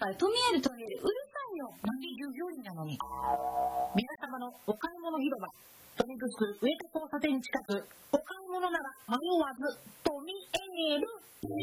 からトミエルうるさいよ。なんで従業員なのに。皆様のお買い物広場、豊見城区上田交差点近く、お買い物なら迷わずトミエル。